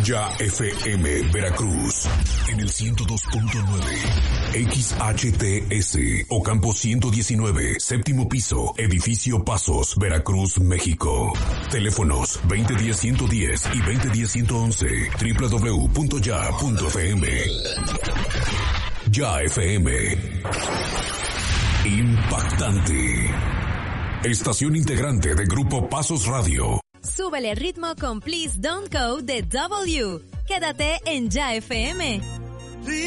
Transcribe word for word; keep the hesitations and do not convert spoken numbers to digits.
Ya F M Veracruz en el ciento dos punto nueve, X H T S Ocampo ciento diecinueve, séptimo piso, edificio Pasos, Veracruz, México. Teléfonos veinte diez ciento diez y veinte diez ciento once, doble u doble u doble u punto ya punto f m. Ya F M. Impactante. Estación integrante de Grupo Pasos Radio. Súbele el ritmo con Please Don't Go de W. Quédate en Ya F M.